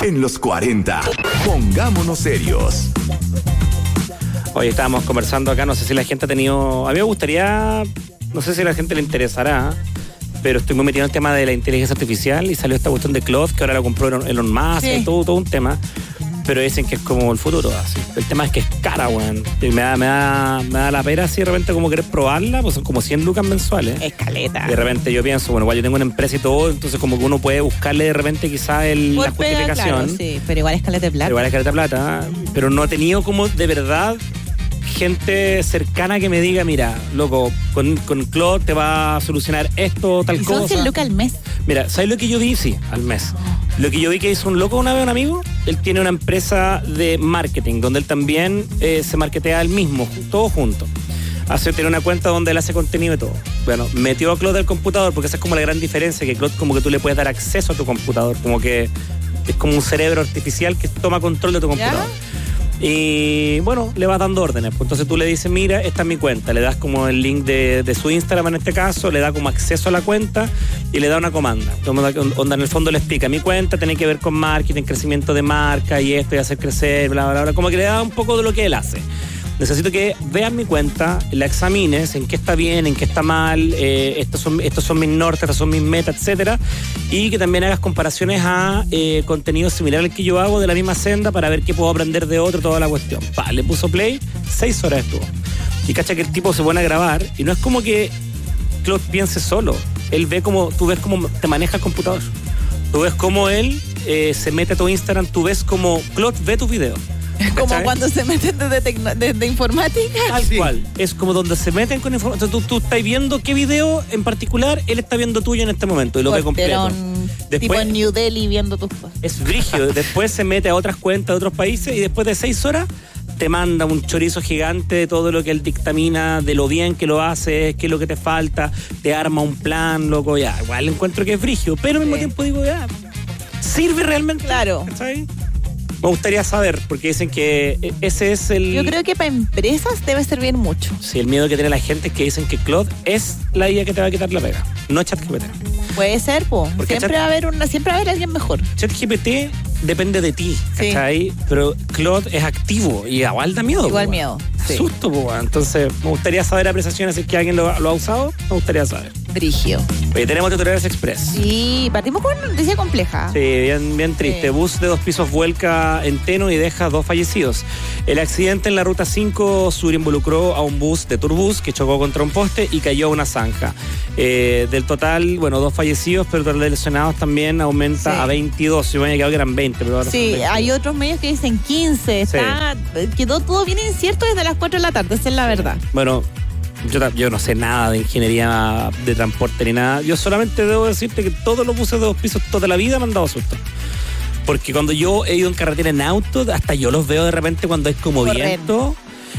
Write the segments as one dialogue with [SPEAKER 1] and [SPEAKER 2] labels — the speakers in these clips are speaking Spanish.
[SPEAKER 1] En los 40, pongámonos serios.
[SPEAKER 2] Hoy estábamos conversando acá, no sé si la gente ha tenido... A mí me gustaría, no sé si a la gente le interesará, pero estoy muy metido en el tema de la inteligencia artificial y salió esta cuestión de Claude, que ahora lo compró Elon Musk, y todo un tema. Pero dicen que es como el futuro, así. El tema es que es cara, weón. Y me da la pena así de repente como querer probarla, pues son como 100 lucas mensuales.
[SPEAKER 3] Escaleta.
[SPEAKER 2] Y de repente yo pienso, bueno, igual yo tengo una empresa y todo, entonces como que uno puede buscarle de repente quizás la justificación.
[SPEAKER 3] Claro, sí, pero igual escaleta de plata.
[SPEAKER 2] Pero no he tenido como de verdad gente cercana que me diga, mira, loco, con Claude te va a solucionar esto, tal cosa.
[SPEAKER 3] ¿Y son 100 lucas al mes?
[SPEAKER 2] Mira, ¿sabes lo que yo vi? Sí, al mes. Lo que yo vi que hizo un loco una vez, un amigo, él tiene una empresa de marketing, donde él también se marketea él mismo, todo junto. Tiene una cuenta donde él hace contenido y todo. Bueno, metió a Claude al computador, porque esa es como la gran diferencia, que Claude como que tú le puedes dar acceso a tu computador, como que es como un cerebro artificial que toma control de tu computador. Y bueno, le vas dando órdenes. Entonces tú le dices, mira, esta es mi cuenta. Le das como el link de su Instagram en este caso, le da como acceso a la cuenta y le da una comanda. Onda en el fondo le explica, mi cuenta tiene que ver con marketing, crecimiento de marca y esto y hacer crecer, bla, bla, bla. Como que le da un poco de lo que él hace. Necesito que veas mi cuenta, la examines, en qué está bien, en qué está mal, estos son mis nortes, estas son mis metas, etcétera, y que también hagas comparaciones a contenido similar al que yo hago de la misma senda para ver qué puedo aprender de otro, toda la cuestión. Le puso play, 6 horas estuvo. Y cacha que el tipo se pone a grabar y no es como que Claude piense solo. Él ve tú ves cómo te maneja el computador. Tú ves cómo él se mete a tu Instagram, tú ves cómo Claude ve tus videos.
[SPEAKER 3] Como
[SPEAKER 2] ¿cachai?
[SPEAKER 3] cuando se meten de informática.
[SPEAKER 2] Tal cual. Es como donde se meten con información. Entonces tú estás viendo qué video en particular él está viendo tuyo en este momento y lo ve completo.
[SPEAKER 3] Después, tipo en New Delhi viendo tus cosas.
[SPEAKER 2] Es brígido. Después se mete a otras cuentas de otros países y después de 6 horas te manda un chorizo gigante de todo lo que él dictamina, de lo bien que lo hace, qué es lo que te falta, te arma un plan, loco, ya. Igual encuentro que es brígido, pero al mismo tiempo digo, ya, ¿sirve realmente?
[SPEAKER 3] Claro.
[SPEAKER 2] ¿Sabes? Me gustaría saber, porque dicen que ese es el...
[SPEAKER 3] Yo creo que para empresas debe servir mucho.
[SPEAKER 2] Sí, el miedo que tiene la gente es que dicen que Claude es la IA que te va a quitar la pega, no ChatGPT.
[SPEAKER 3] Puede ser, siempre va a haber alguien mejor.
[SPEAKER 2] ChatGPT depende de ti, ¿cachai? Sí. Pero Claude es activo y igual da miedo.
[SPEAKER 3] Igual miedo.
[SPEAKER 2] Sí. Susto, entonces me gustaría saber apreciaciones, si es que alguien lo ha usado, me gustaría saber.
[SPEAKER 3] Brigio.
[SPEAKER 2] Oye, tenemos tutoriales express.
[SPEAKER 3] Sí, partimos con una noticia compleja.
[SPEAKER 2] Sí, bien triste. Sí. Bus de 2 pisos vuelca en Teno y deja 2 fallecidos. El accidente en la ruta 5 sur involucró a un bus de Turbus que chocó contra un poste y cayó a una zanja. Del total, 2 fallecidos, pero el total de lesionados también aumenta a 22. Yo me había quedado que eran 20. Pero ahora
[SPEAKER 3] hay otros medios que dicen 15. Quedó todo bien incierto desde las 4 de la tarde, esa es la verdad.
[SPEAKER 2] Bueno, yo no sé nada de ingeniería de transporte ni nada. Yo solamente debo decirte que todos los buses de 2 pisos toda la vida me han dado susto. Porque cuando yo he ido en carretera en auto, hasta yo los veo de repente cuando hay como viento.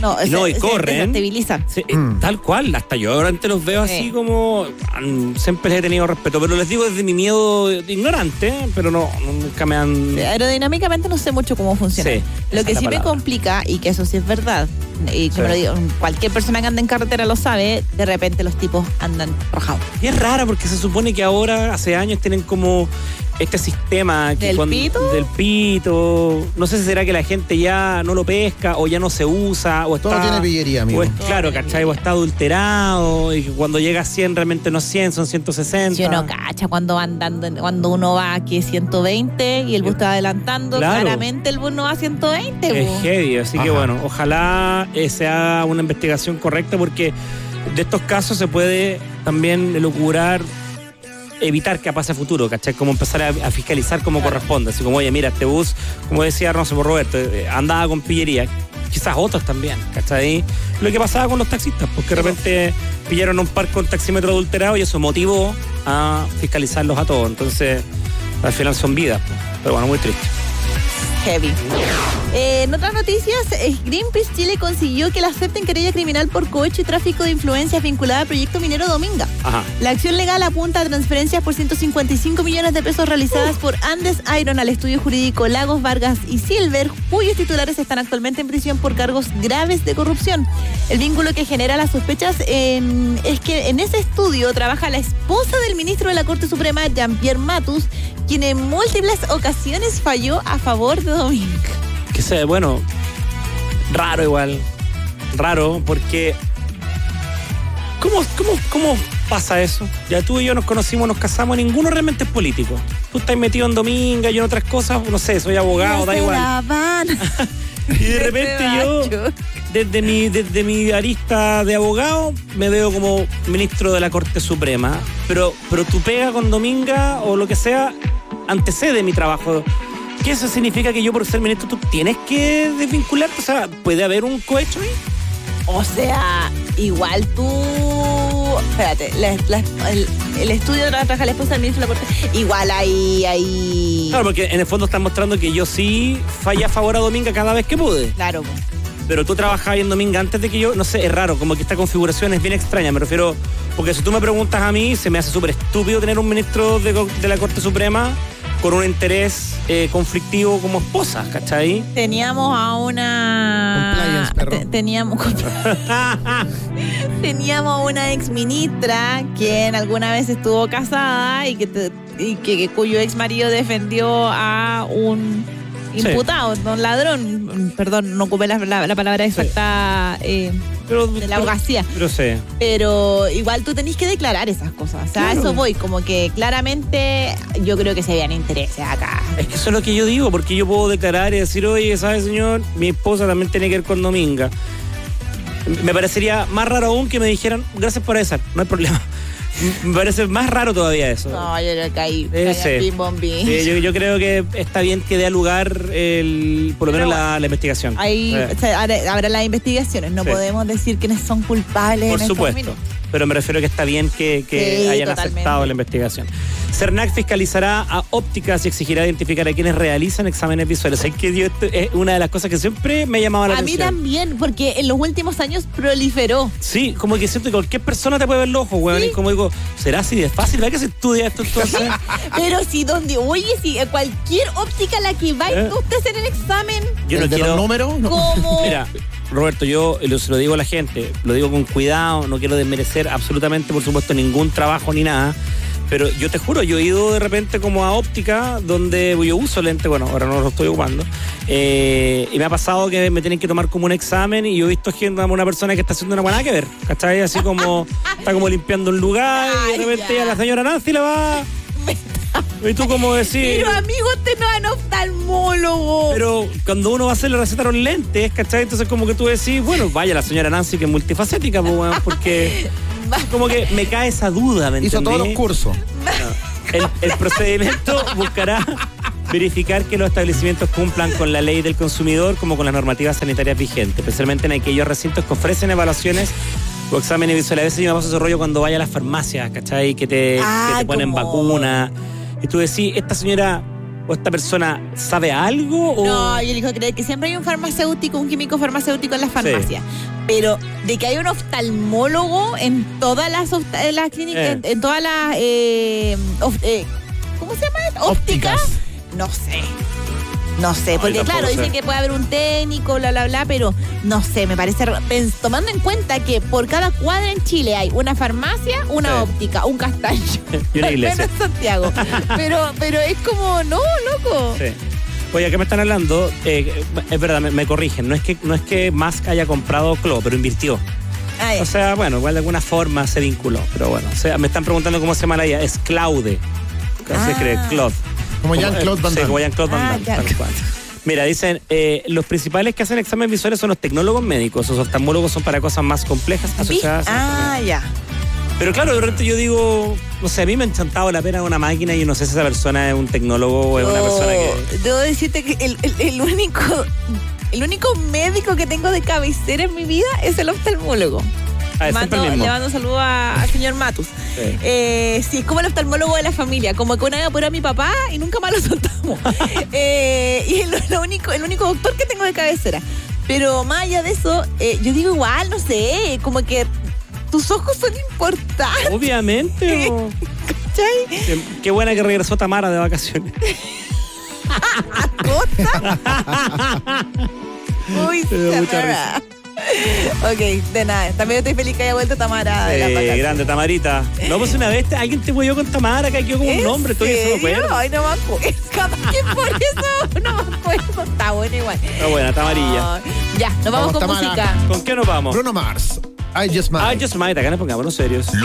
[SPEAKER 2] Y corren. Sí, tal cual, hasta yo ahora los veo así como... Siempre les he tenido respeto, pero les digo desde mi miedo ignorante, pero nunca me han...
[SPEAKER 3] Aerodinámicamente no sé mucho cómo funciona. Sí, lo que sí me complica, y que eso sí es verdad, y que me lo digo, cualquier persona que anda en carretera lo sabe, de repente los tipos andan rajados.
[SPEAKER 2] Y es raro porque se supone que ahora, hace años, tienen como este sistema que del pito. No sé si será que la gente ya no lo pesca o ya no se usa o
[SPEAKER 4] todo tiene pillería, amigo.
[SPEAKER 2] Claro, ¿cachai? O está adulterado y cuando llega a 100 realmente no es 100, son 160.
[SPEAKER 3] Yo no cacha cuando uno va aquí 120 y el bus está adelantando, claramente el bus no va a 120.
[SPEAKER 2] Es heavy, así que ojalá se haga una investigación correcta porque de estos casos se puede también elucubrar, evitar que pase a futuro, ¿cachai? Como empezar a fiscalizar como corresponde. Así como, oye, mira, este bus, como decía, no sé, por Roberto, andaba con pillería. Quizás otros también, ¿cachai? Lo que pasaba con los taxistas, porque de repente pillaron un par con taxímetro adulterado y eso motivó a fiscalizarlos a todos. Entonces, al final son vidas, pero bueno, muy triste.
[SPEAKER 3] Heavy. En otras noticias, Greenpeace Chile consiguió que la acepten querella criminal por cohecho y tráfico de influencias vinculada al proyecto minero Dominga. La acción legal apunta a transferencias por 155 millones de pesos realizadas por Andes Iron al estudio jurídico Lagos, Vargas y Silver, cuyos titulares están actualmente en prisión por cargos graves de corrupción. El vínculo que genera las sospechas es que en ese estudio trabaja la esposa del ministro de la Corte Suprema, Jean-Pierre Matus, quien en múltiples ocasiones falló a favor de Dominga.
[SPEAKER 2] Que sea, bueno, raro igual. Raro, porque... ¿Cómo pasa eso? Ya tú y yo nos conocimos, nos casamos, ninguno realmente es político. Tú estás metido en Dominga, yo en otras cosas, no sé, soy abogado,
[SPEAKER 3] no
[SPEAKER 2] da igual. Y de repente yo, desde mi arista de abogado, me veo como ministro de la Corte Suprema. Pero tu pega con Dominga o lo que sea antecede mi trabajo. ¿Qué eso significa que yo por ser ministro tú tienes que desvincularte? O sea, ¿puede haber un cohecho ahí?
[SPEAKER 3] O sea, igual tú... Espérate, el estudio de la trabaja la esposa del ministro de la Corte. Igual hay...
[SPEAKER 2] Claro, porque en el fondo están mostrando que yo sí fallé a favor a Dominga cada vez que pude.
[SPEAKER 3] Claro.
[SPEAKER 2] Pero tú trabajabas en Dominga antes de que yo... No sé, es raro, como que esta configuración es bien extraña. Me refiero... Porque si tú me preguntas a mí, se me hace súper estúpido tener un ministro de la Corte Suprema con un interés conflictivo como esposa, ¿cachai?
[SPEAKER 3] Teníamos a una...
[SPEAKER 4] Compliance, perro.
[SPEAKER 3] Teníamos a una exministra quien alguna vez estuvo casada y cuyo ex marido defendió a un imputado, sí, un ladrón. Perdón, no ocupé la palabra exacta, sí, de la abogacía.
[SPEAKER 2] Pero sé.
[SPEAKER 3] Pero igual tú tenés que declarar esas cosas. O sea, claro, a eso voy. Como que claramente yo creo que se vean intereses acá.
[SPEAKER 2] Es que eso es lo que yo digo, porque yo puedo declarar y decir, oye, ¿sabe, señor? Mi esposa también tiene que ver con Dominga. Me parecería más raro aún que me dijeran, gracias por avisar, no hay problema. Me parece más raro todavía eso.
[SPEAKER 3] No, yo le caí pim, bom, bim.
[SPEAKER 2] Yo creo que está bien que dé lugar por lo menos la investigación.
[SPEAKER 3] Ahí habrá las investigaciones, no podemos decir quiénes son culpables.
[SPEAKER 2] Por supuesto, pero me refiero a que está bien que hayan aceptado la investigación. CERNAC fiscalizará a ópticas y exigirá identificar a quienes realizan exámenes visuales. Es que es una de las cosas que siempre me llamaba la atención.
[SPEAKER 3] A mí también, porque en los últimos años proliferó.
[SPEAKER 2] Sí, como que siento que cualquier persona te puede ver los ojos, weón. Sí. Y como digo, ¿será así de fácil? ¿Verdad que se estudia esto entonces?
[SPEAKER 3] Pero si cualquier óptica a la que va y tú te hacen el examen.
[SPEAKER 2] Yo no quiero...
[SPEAKER 4] ¿Los números?
[SPEAKER 3] ¿Cómo?
[SPEAKER 2] Mira, Roberto, yo se lo digo a la gente, lo digo con cuidado, no quiero desmerecer absolutamente, por supuesto, ningún trabajo ni nada. Pero yo te juro, yo he ido de repente como a óptica, donde yo uso lente, bueno, ahora no lo estoy ocupando, y me ha pasado que me tienen que tomar como un examen y yo he visto gente, una persona que está haciendo una buena que ver, ¿cachai? Así como, está como limpiando un lugar y de repente a la señora Nancy le va... Y tú como decís...
[SPEAKER 3] Pero amigo, usted no es un oftalmólogo.
[SPEAKER 2] Pero cuando uno va a hacer le recetaron lentes, ¿cachai? Entonces como que tú decís, bueno, vaya la señora Nancy que es multifacética, pues, bueno, porque... Como que me cae esa duda, ¿me entendés?
[SPEAKER 4] Hizo todos los cursos.
[SPEAKER 2] No. El procedimiento buscará verificar que los establecimientos cumplan con la ley del consumidor como con las normativas sanitarias vigentes, especialmente en aquellos recintos que ofrecen evaluaciones o exámenes visuales. A veces yo me paso ese rollo cuando vaya a las farmacias, ¿cachai? Que te ponen vacuna. Y tú decís, ¿esta señora o esta persona sabe algo? O...
[SPEAKER 3] No, yo elijo creer que siempre hay un farmacéutico, un químico farmacéutico en las farmacias. Sí. Pero de que hay un oftalmólogo en todas las clínicas, en todas las... ¿cómo se llama esto? ¿Ópticas? No sé, porque claro, dicen que puede haber un técnico, bla, bla, bla, pero no sé, me parece... Tomando en cuenta que por cada cuadra en Chile hay una farmacia, una óptica, un castaño.
[SPEAKER 2] Y una iglesia.
[SPEAKER 3] Al menos en Santiago. pero es como, no, loco.
[SPEAKER 2] Sí. Oye, ¿qué me están hablando? Es verdad, me corrigen. No es que Musk haya comprado Clo, pero invirtió. O sea, bueno, igual de alguna forma se vinculó. Pero bueno, o sea, me están preguntando cómo se llama la IA. Es Claude. Se cree Claude.
[SPEAKER 4] Como Jean-Claude Van Damme.
[SPEAKER 2] Sí, como Jean-Claude Van Damme. Mira, dicen, los principales que hacen exámenes visuales son los tecnólogos médicos. Los oftalmólogos son para cosas más complejas asociadas.
[SPEAKER 3] Ya.
[SPEAKER 2] Pero claro, de repente yo digo, no sé, a mí me ha enchantado la pena de una máquina y yo no sé si esa persona es un tecnólogo o es una persona que...
[SPEAKER 3] Debo decirte que el único médico que tengo de cabecera en mi vida es el oftalmólogo. Le mando saludos al señor Matus. Sí, es como el oftalmólogo de la familia. Como que una vez operó a mi papá y nunca más lo soltamos. Y es el único doctor que tengo de cabecera. Pero más allá de eso, yo digo igual, no sé, como que tus ojos son importantes.
[SPEAKER 2] Obviamente.
[SPEAKER 3] ¿Cachai?
[SPEAKER 2] Qué buena que regresó Tamara de vacaciones.
[SPEAKER 3] ¿Costa? Uy,
[SPEAKER 2] mucha risa.
[SPEAKER 3] Ok, de nada. También estoy feliz que haya vuelto Tamara de las vacaciones.
[SPEAKER 2] Grande, Tamarita. No, pues una vez alguien te huevió con Tamara, que quedó como un nombre. Estoy eso me acuerdo.
[SPEAKER 3] Ay, no me acuerdo. Capaz que por eso no me acuerdo. Está bueno igual.
[SPEAKER 2] Está buena, Tamarilla.
[SPEAKER 3] Ya, nos vamos con
[SPEAKER 4] Tamara.
[SPEAKER 3] música.
[SPEAKER 2] ¿Con qué nos vamos?
[SPEAKER 4] Bruno Mars. I Just Might.
[SPEAKER 2] I Just Might, acá nos pongámonos serios.